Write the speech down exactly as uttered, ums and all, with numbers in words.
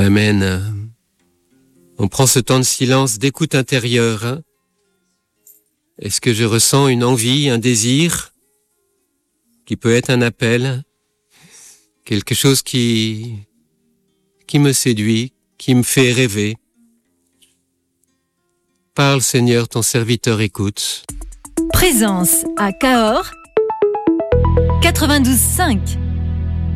Amen. On prend ce temps de silence, d'écoute intérieure. Hein? Est-ce que je ressens une envie, un désir qui peut être un appel, quelque chose qui, qui me séduit, qui me fait rêver? Parle Seigneur, ton serviteur écoute. Présence à Cahors, quatre-vingt-douze virgule cinq.